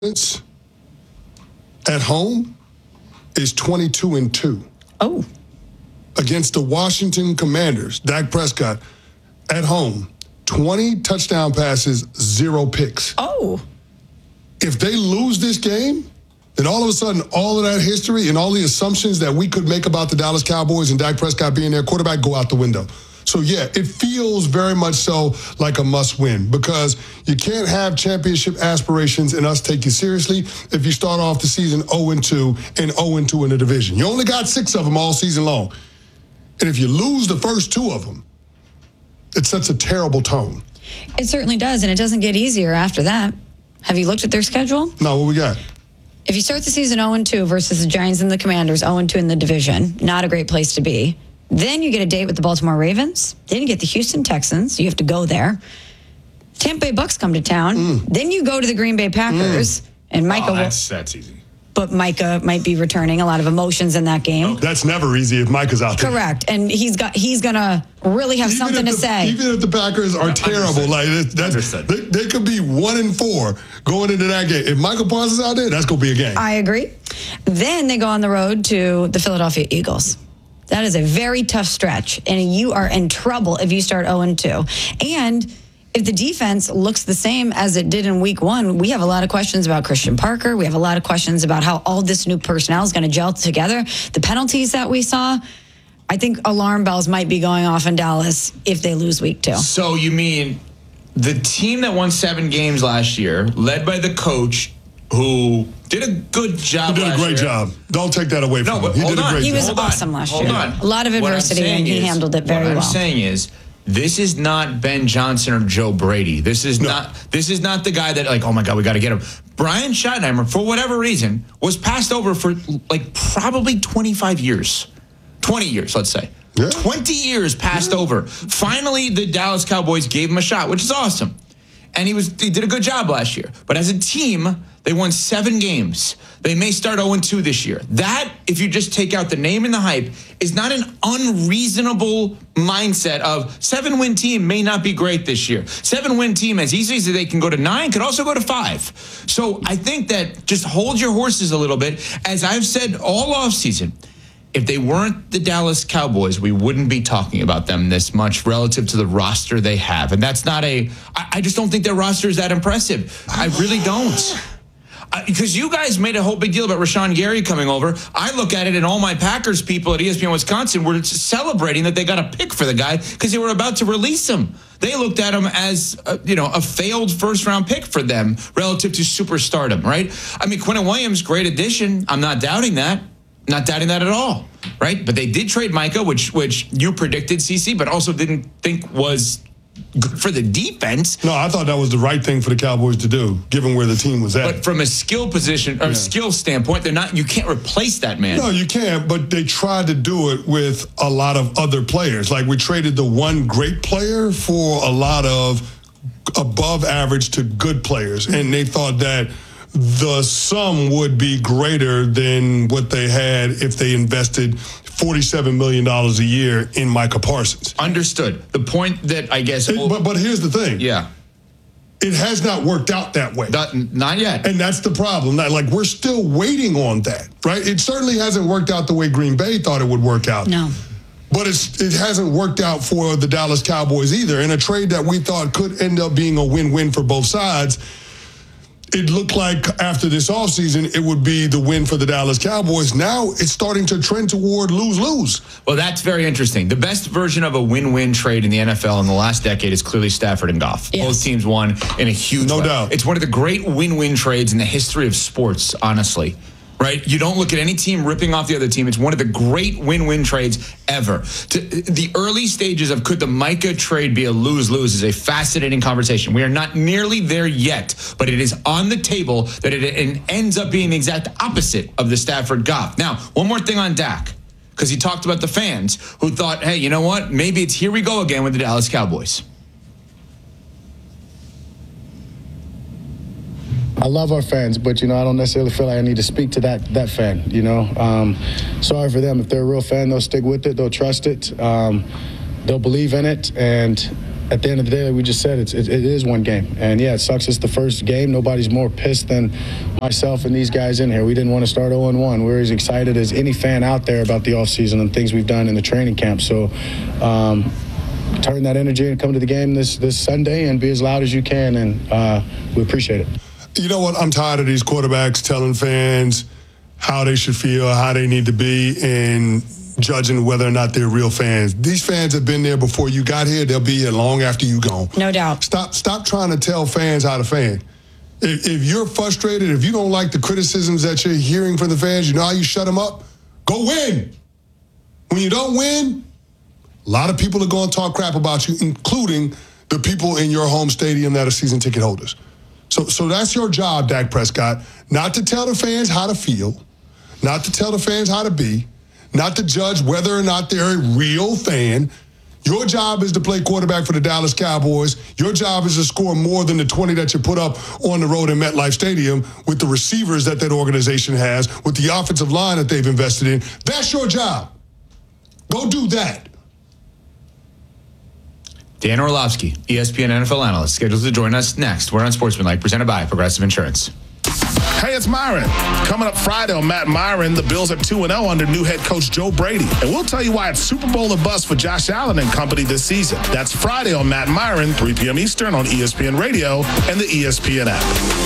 at home is 22-2. Oh. Against the Washington Commanders, Dak Prescott at home, 20 touchdown passes, 0 picks. Oh. If they lose this game, then all of a sudden, all of that history and all the assumptions that we could make about the Dallas Cowboys and Dak Prescott being their quarterback go out the window. So, yeah, it feels very much so like a must-win because you can't have championship aspirations and us take you seriously if you start off the season 0-2 and 0-2 in the division. You only got 6 of them all season long. And if you lose the first 2 of them, it sets a terrible tone. It certainly does, and it doesn't get easier after that. Have you looked at their schedule? No, what we got? If you start the season 0-2 versus the Giants and the Commanders, 0-2 in the division, not a great place to be. Then you get a date with the Baltimore Ravens. Then you get the Houston Texans. You have to go there. Tampa Bay Bucks come to town. Then you go to the Green Bay Packers. And Micah that's easy. But Micah might be returning a lot of emotions in that game. That's never easy if Micah's out there. Correct. And he's going to really have something to say. Even if the Packers are terrible, like they could be 1-4 going into that game. If Michael Parsons is out there, that's going to be a game. I agree. Then they go on the road to the Philadelphia Eagles. That is a very tough stretch, and you are in trouble if you start 0-2. And if the defense looks the same as it did in week 1, we have a lot of questions about Christian Parker. We have a lot of questions about how all this new personnel is going to gel together. The penalties that we saw, I think alarm bells might be going off in Dallas if they lose week 2. So you mean the team that won 7 games last year, led by the coach, who did a good job. He did a great job. Don't take that away from him. He did a great job. He was awesome last year. A lot of adversity, and he handled it very well. What I'm saying is, this is not Ben Johnson or Joe Brady. This is not the guy that, like, oh my God, we got to get him. Brian Schottenheimer, for whatever reason, was passed over for like probably 25 years. 20 years, let's say. Yeah. 20 years passed over. Finally, the Dallas Cowboys gave him a shot, which is awesome. And he did a good job last year. But as a team, they won 7 games. They may start 0-2 this year. That, if you just take out the name and the hype, is not an unreasonable mindset of 7-win team may not be great this year. 7-win team, as easy as they can go to 9, could also go to 5. So I think that just hold your horses a little bit. As I've said all offseason, if they weren't the Dallas Cowboys, we wouldn't be talking about them this much relative to the roster they have. And that's not I just don't think their roster is that impressive. I really don't. Because you guys made a whole big deal about Rashawn Gary coming over. I look at it, and all my Packers people at ESPN Wisconsin were celebrating that they got a pick for the guy because they were about to release him. They looked at him as a failed first-round pick for them relative to superstardom, right? I mean, Quinnen Williams, great addition. I'm not doubting that. Not doubting that at all, right? But they did trade Micah, which you predicted, CC, but also didn't think was good for the defense. No, I thought that was the right thing for the Cowboys to do, given where the team was at. But from a skill position or skill standpoint, you can't replace that man. No, you can't, but they tried to do it with a lot of other players. Like, we traded the one great player for a lot of above average to good players, and they thought that the sum would be greater than what they had if they invested $47 million a year in Micah Parsons. Understood. The point that I guess... But here's the thing. Yeah. It has not worked out that way. Not yet. And that's the problem. We're still waiting on that, right? It certainly hasn't worked out the way Green Bay thought it would work out. No. But it hasn't worked out for the Dallas Cowboys either. In a trade that we thought could end up being a win-win for both sides, it looked like after this offseason, it would be the win for the Dallas Cowboys. Now it's starting to trend toward lose-lose. Well, that's very interesting. The best version of a win-win trade in the NFL in the last decade is clearly Stafford and Goff. Yes. Both teams won in a huge way. No doubt. It's one of the great win-win trades in the history of sports, honestly. Right? You don't look at any team ripping off the other team. It's one of the great win-win trades ever. The early stages of could the Micah trade be a lose-lose is a fascinating conversation. We are not nearly there yet, but it is on the table that it ends up being the exact opposite of the Stafford Goff. Now, one more thing on Dak, because he talked about the fans who thought, hey, you know what? Maybe it's here we go again with the Dallas Cowboys. I love our fans, but, I don't necessarily feel like I need to speak to that fan, Sorry for them. If they're a real fan, they'll stick with it. They'll trust it. They'll believe in it. And at the end of the day, like we just said, it is one game. And, yeah, it sucks it's the first game. Nobody's more pissed than myself and these guys in here. We didn't want to start 0-1. We're as excited as any fan out there about the offseason and things we've done in the training camp. So turn that energy and come to the game this Sunday and be as loud as you can, and we appreciate it. You know what? I'm tired of these quarterbacks telling fans how they should feel, how they need to be, and judging whether or not they're real fans. These fans have been there before you got here. They'll be here long after you gone. No doubt. Stop trying to tell fans how to fan. If you're frustrated, if you don't like the criticisms that you're hearing from the fans, you know how you shut them up? Go win. When you don't win, a lot of people are going to talk crap about you, including the people in your home stadium that are season ticket holders. So that's your job, Dak Prescott, not to tell the fans how to feel, not to tell the fans how to be, not to judge whether or not they're a real fan. Your job is to play quarterback for the Dallas Cowboys. Your job is to score more than the 20 that you put up on the road in MetLife Stadium with the receivers that organization has, with the offensive line that they've invested in. That's your job. Go do that. Dan Orlovsky, ESPN NFL analyst, scheduled to join us next. We're on Sportsmanlike, presented by Progressive Insurance. Hey, it's Myron. Coming up Friday on Matt Myron, the Bills are 2-0 under new head coach Joe Brady. And we'll tell you why it's Super Bowl or bust for Josh Allen and company this season. That's Friday on Matt Myron, 3 p.m. Eastern on ESPN Radio and the ESPN app.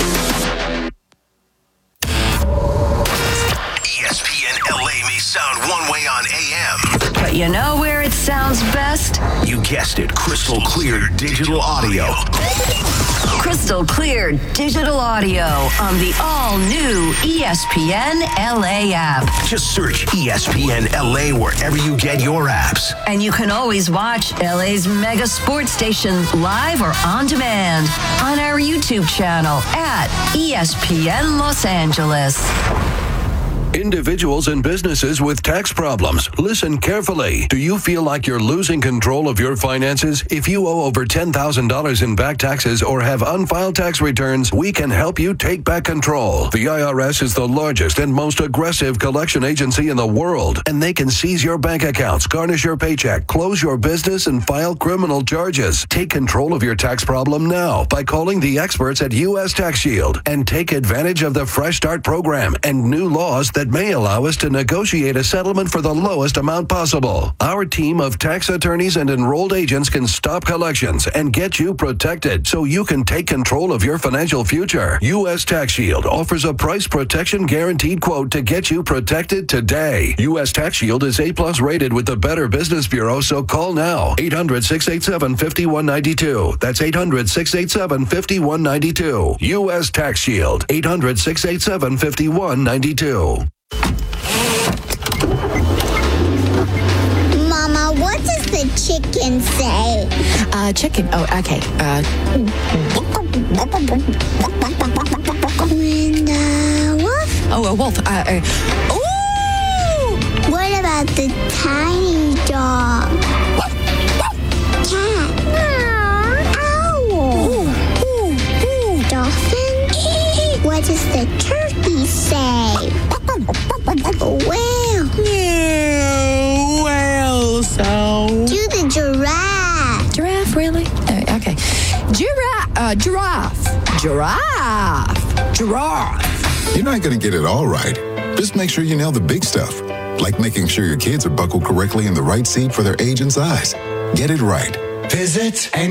ESPN LA may sound one way on AM. But you know where it sounds best? You guessed it, crystal clear digital audio. Crystal clear digital audio on the all-new ESPN LA app. Just search ESPN LA wherever you get your apps. And you can always watch LA's mega sports station live or on demand on our YouTube channel at ESPN Los Angeles. Individuals and businesses with tax problems, listen carefully. Do you feel like you're losing control of your finances? If you owe over $10,000 in back taxes or have unfiled tax returns, we can help you take back control. The IRS is the largest and most aggressive collection agency in the world, and they can seize your bank accounts, garnish your paycheck, close your business, and file criminal charges. Take control of your tax problem now by calling the experts at U.S. Tax Shield and take advantage of the Fresh Start program and new laws that may allow us to negotiate a settlement for the lowest amount possible. Our team of tax attorneys and enrolled agents can stop collections and get you protected so you can take control of your financial future. U.S. Tax Shield offers a price protection guaranteed quote to get you protected today. U.S. Tax Shield is A+ rated with the Better Business Bureau, so call now. 800-687-5192. That's 800-687-5192. U.S. Tax Shield. 800-687-5192. Mama, what does the chicken say? Chicken. Oh, okay. And wolf? Oh, a wolf. Ooh! What about the tiny dog? Cat. Owl. Dolphin. What does the turkey say? Whale. Whale sound. Do the giraffe. Giraffe, really? Okay. Giraffe. You're not going to get it all right. Just make sure you nail the big stuff, like making sure your kids are buckled correctly in the right seat for their age and size. Get it right. Visit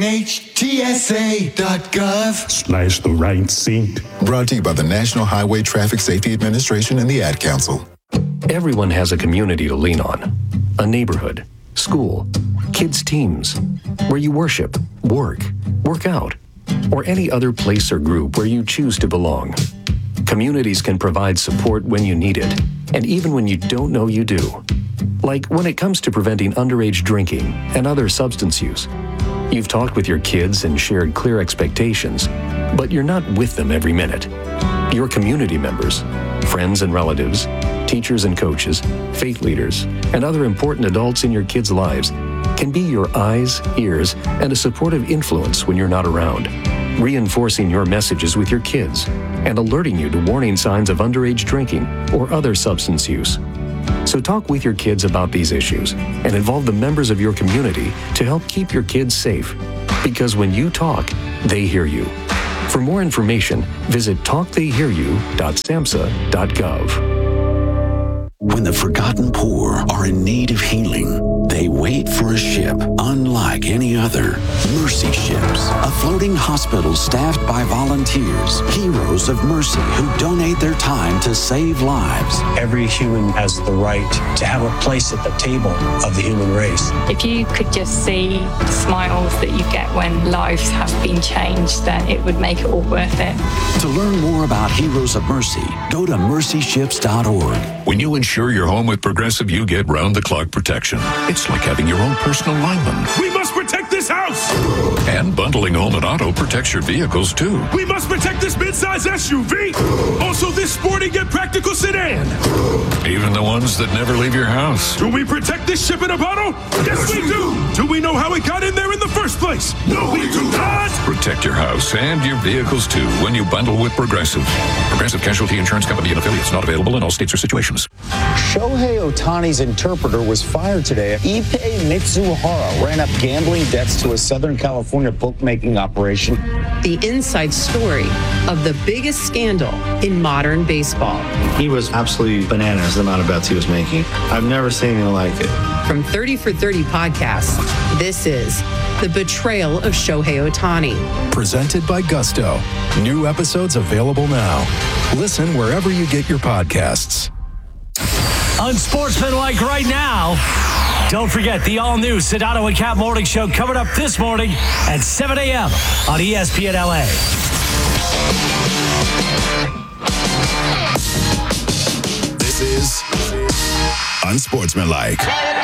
NHTSA.gov. / the right seat. Brought to you by the National Highway Traffic Safety Administration and the Ad Council. Everyone has a community to lean on. A neighborhood, school, kids' teams, where you worship, work out, or any other place or group where you choose to belong. Communities can provide support when you need it, and even when you don't know you do. Like when it comes to preventing underage drinking and other substance use. You've talked with your kids and shared clear expectations, but you're not with them every minute. Your community members, friends and relatives, teachers and coaches, faith leaders, and other important adults in your kids' lives can be your eyes, ears, and a supportive influence when you're not around, reinforcing your messages with your kids and alerting you to warning signs of underage drinking or other substance use. So talk with your kids about these issues and involve the members of your community to help keep your kids safe. Because when you talk, they hear you. For more information, visit talktheyhearyou.samhsa.gov. When the forgotten poor are in need of healing, they wait for a ship unlike any other. Mercy Ships, a floating hospital staffed by volunteers, heroes of mercy who donate their time to save lives. Every human has the right to have a place at the table of the human race. If you could just see the smiles that you get when lives have been changed, then it would make it all worth it. To learn more about Heroes of Mercy, go to mercyships.org. When you insure your home with Progressive, you get round-the-clock protection. It's like having your own personal lineman. We must protect this house! And bundling home and auto protects your vehicles, too. We must protect this midsize SUV! Also this sporty yet practical sedan! Even the ones that never leave your house. Do we protect this ship in a bottle? Yes, we do! Do we know how it got in there in the first place? No, we do not! Protect your house and your vehicles, too, when you bundle with Progressive. Progressive Casualty Insurance Company and affiliates, not available in all states or situations. Shohei Ohtani's interpreter was fired today. Ippei Mitsuhara ran up gambling debts to a Southern California bookmaking operation. The inside story of the biggest scandal in modern baseball. He was absolutely bananas, the amount of bets he was making. I've never seen anything like it. From 30 for 30 podcasts, this is The Betrayal of Shohei Ohtani. Presented by Gusto. New episodes available now. Listen wherever you get your podcasts. Unsportsmanlike right now. Don't forget the all-new Sedano and Cap Morning Show coming up this morning at 7 a.m. on ESPN LA. This is Unsportsmanlike.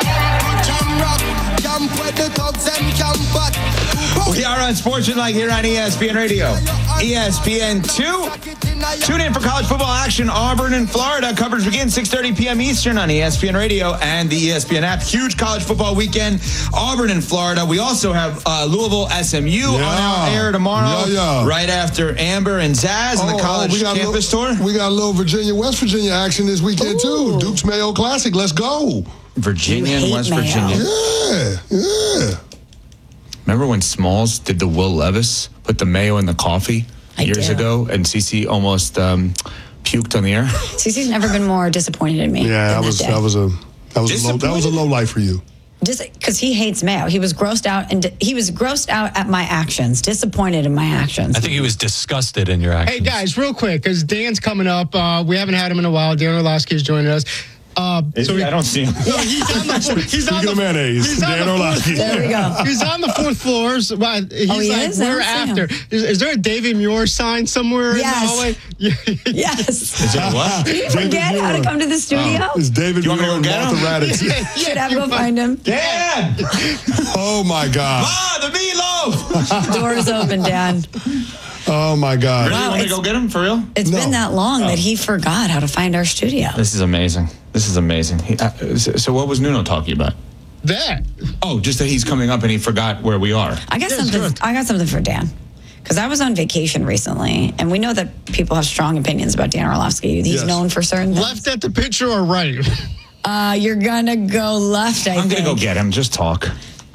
We are Unsportsmanlike here on ESPN Radio. ESPN 2. Tune in for college football action. Auburn and Florida. Coverage begins 6:30 p.m. Eastern on ESPN Radio and the ESPN app. Huge college football weekend. Auburn and Florida. We also have Louisville SMU on our air tomorrow. Right after Amber and Zaz on the college campus tour. We got a little Virginia, West Virginia action this weekend too. Duke's Mayo Classic. Let's go. Virginia and West Virginia. Yeah. Remember when Smalls did the Will Levis, put the mayo in the coffee years ago, and CeCe almost puked on the air? CeCe's never been more disappointed in me. Yeah, that was a low life for you. Just because he hates mayo, he was grossed out, and he was grossed out at my actions, disappointed in my actions. I think he was disgusted in your actions. Hey guys, real quick, because Dan's coming up. We haven't had him in a while. Dan Orlovsky is joining us. I don't see him. No, he's on the mayonnaise. Dan Orlovsky. There we go. He's on the fourth floor. So, we're after. Is there a David Muir sign somewhere in the hallway? Yes. Is there what? Did you forget how to come to the studio? It's David Muir and Martha Raddatz. Should have go find him. Dan! Oh my God. Ma, the meatloaf! Doors open, Dan. Oh my God. Really? You want me to go get him for real? It's been that long that he forgot how to find our studio. This is amazing. So what was Nuno talking about? That. Oh, just that he's coming up and he forgot where we are. I got something for Dan. Because I was on vacation recently, and we know that people have strong opinions about Dan Orlovsky. He's known for certain things. Left at the picture or right? You're going to go left, I think. I'm going to go get him. Just talk.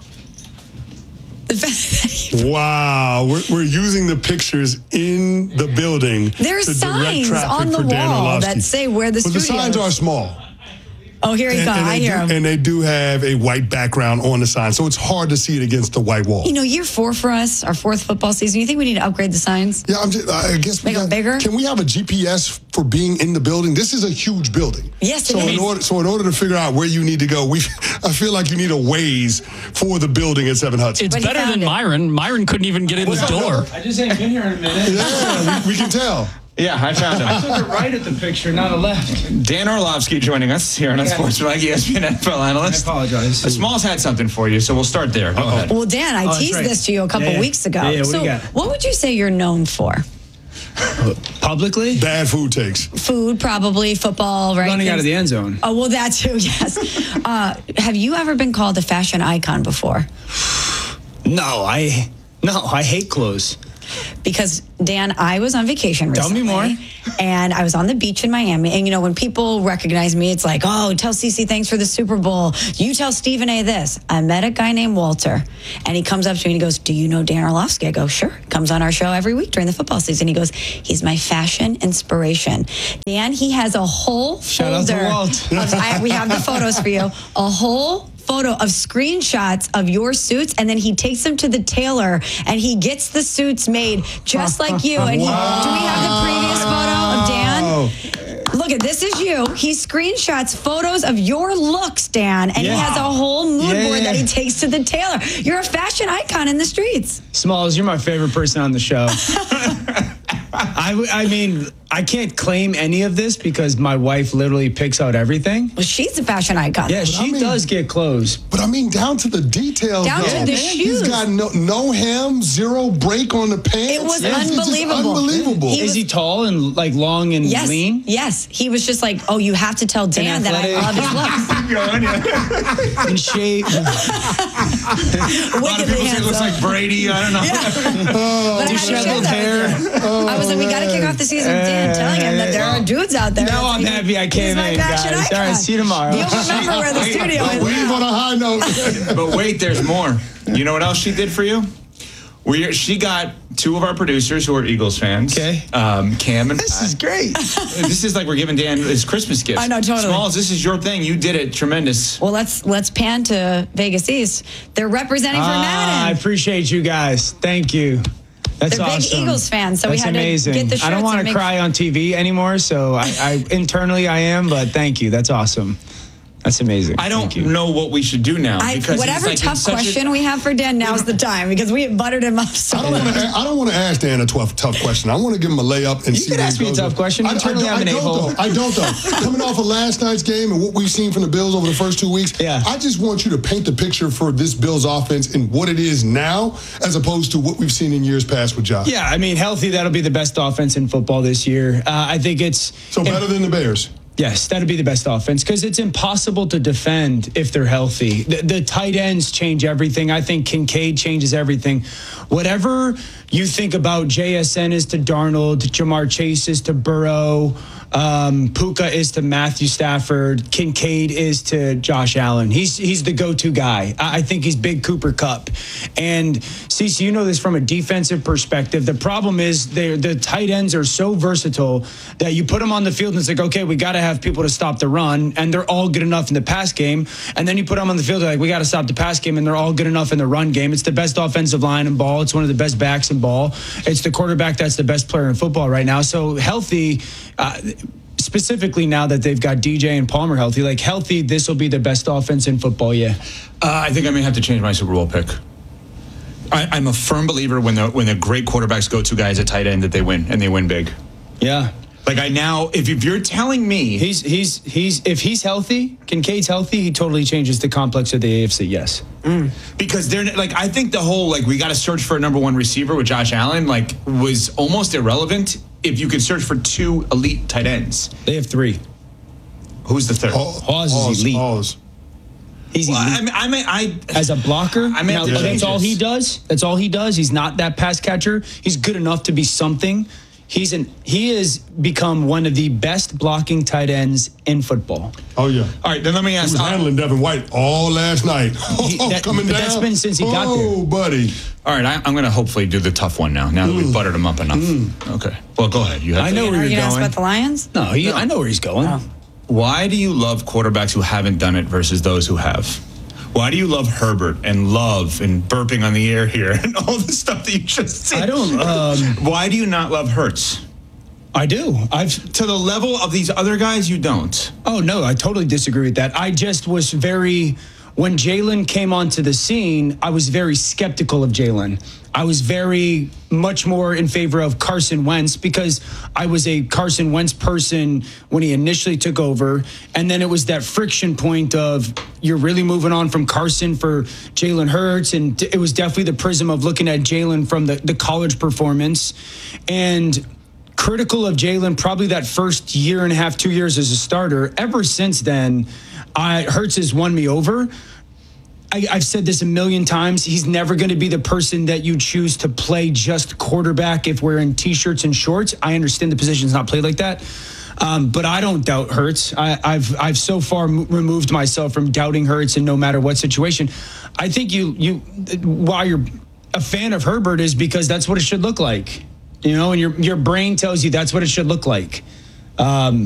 Wow, we're using the pictures in the building. There's to direct signs traffic on the for Dan wall Orlovsky. that say where the studio is. But the signs are small. Oh, here he comes. I hear him. And they do have a white background on the sign, so it's hard to see it against the white wall. You know, year 4 for us, our 4th football season. You think we need to upgrade the signs? Yeah, I guess make them bigger. Can we have a GPS for being in the building? This is a huge building. Yes, it is. In order to figure out where you need to go, I feel like you need a Waze for the building at 7 Hudson. It's better than Myron. Myron couldn't even get in the door. I just ain't been here in a minute. Yeah, we can tell. Yeah, I found him. I took it right at the picture, not a left. Dan Orlovsky joining us here on Unsportsmanlike, ESPN NFL analyst. I apologize. Smalls had something for you, so we'll start there. Go ahead. Well, Dan, I teased this to you a couple weeks ago. Yeah, so what would you say you're known for? Publicly? Bad food takes. Food, probably. Football, right? Running out of the end zone. Oh, well, that too, yes. Have you ever been called a fashion icon before? No, I hate clothes. Because, Dan, I was on vacation recently. Tell me more. And I was on the beach in Miami. And, you know, when people recognize me, it's like, oh, tell Cece thanks for the Super Bowl. You tell Stephen A. this. I met a guy named Walter. And he comes up to me and he goes, do you know Dan Orlovsky? I go, sure. Comes on our show every week during the football season. He goes, he's my fashion inspiration. Dan, he has a whole Shout out to folder. Walt. We have the photos for you. A whole photo of screenshots of your suits, and then he takes them to the tailor and he gets the suits made just like you. And do we have the previous photo of Dan? Look at this is you. He screenshots photos of your looks, Dan, and he has a whole mood board that he takes to the tailor. You're a fashion icon in the streets. Smalls, you're my favorite person on the show. I mean, I can't claim any of this because my wife literally picks out everything. Well, she's a fashion icon. Yeah, she does get clothes. But I mean, down to the details. Down to the shoes. He's got no hem, zero break on the pants. It was It's just unbelievable. unbelievable. Is he tall and like long and lean? Yes. He was just like, oh, you have to tell Dan that I love his looks. In shape. A lot of people say it looks like Brady. I don't know. But I had to share that with you. I was like, we got to kick off the season with Dan, telling him that there are dudes out there. Now I'm happy I came in, guys. All right, see you tomorrow. You'll remember where the studio is. Leave on a high note. But wait, there's more. You know what else she did for you? She got two of our producers who are Eagles fans. Okay. Cam and This is great. This is like we're giving Dan his Christmas gift. I know, totally. Smalls, this is your thing. You did it. Tremendous. Well, let's pan to Vegas East. They're representing for I Madden. appreciate you guys. Thank you. That's They're big awesome. Eagles fans, so we That's had to amazing. get the shirts I don't want and to make- cry on TV anymore, so I internally I am, but thank you. That's awesome. That's amazing. I don't know what we should do now. Because Whatever it's like tough question we have for Dan, now's the time because we buttered him up so much. I don't want to ask Dan a tough question. I want to give him a layup and You see can where ask he me a goes tough with- question. Internally, I'm an a-hole. I don't though. Coming off of last night's game and what we've seen from the Bills over the first 2 weeks, I just want you to paint the picture for this Bills offense and what it is now as opposed to what we've seen in years past with Josh. Yeah, I mean, healthy, that'll be the best offense in football this year. I think it's... So better than the Bears? Yes, that'd be the best offense because it's impossible to defend if they're healthy. The tight ends change everything. I think Kincaid changes everything. Whatever you think about JSN is to Darnold, Jamar Chase is to Burrow, Puka is to Matthew Stafford, Kincaid is to Josh Allen. He's the go-to guy. I think he's big Cooper Kupp. And Cece, you know this from a defensive perspective. The problem is the tight ends are so versatile that you put them on the field and it's like, okay, we got to have people to stop the run, and they're all good enough in the pass game. And then you put them on the field, they're like, we got to stop the pass game, and they're all good enough in the run game. It's the best offensive line in ball. It's one of the best backs in ball. It's the quarterback that's the best player in football right now. So healthy, specifically now that they've got DJ and Palmer healthy, like healthy, this will be the best offense in football, yeah. I think I may have to change my Super Bowl pick. I'm a firm believer when the great quarterbacks go to guys at tight end that they win, and they win big. Yeah. Like if you're telling me he's if he's healthy, Kincaid's healthy, he totally changes the complex of the AFC. Yes, because they're like, I think the whole like we got to search for a number one receiver with Josh Allen like was almost irrelevant if you could search for two elite tight ends. They have three. Who's the third? Hawes is elite. He's elite. As a blocker, that's all he does. That's all he does. He's not that pass catcher. He's good enough to be something. He has become one of the best blocking tight ends in football. Oh yeah. All right, then let me ask. He was handling Devin White all last night. Coming down. That's been since he got there. Oh, buddy. All right, I'm going to hopefully do the tough one now. Now that we've buttered him up enough. Okay. Well, go ahead. I know where Are you you're gonna ask going. about the Lions? No, I know where he's going. Oh. Why do you love quarterbacks who haven't done it versus those who have? Why do you love Herbert and Love and burping on the air here and all the stuff that you just said? I don't. Why do you not love Hurts? I do. To the level of these other guys, you don't. Oh, no, I totally disagree with that. I just was when Jalen came onto the scene, I was very skeptical of Jalen. I was very much more in favor of Carson Wentz because I was a Carson Wentz person when he initially took over. And then it was that friction point of you're really moving on from Carson for Jalen Hurts. And it was definitely the prism of looking at Jalen from the college performance. And critical of Jalen probably that first year and a half, 2 years as a starter. Ever since then, Hurts has won me over. I've said this a million times. He's never going to be the person that you choose to play just quarterback if we're in T-shirts and shorts. I understand the position's not played like that. But I don't doubt Hurts. I've so far removed myself from doubting Hurts in no matter what situation. I think you while you're a fan of Herbert is because that's what it should look like, and your brain tells you that's what it should look like.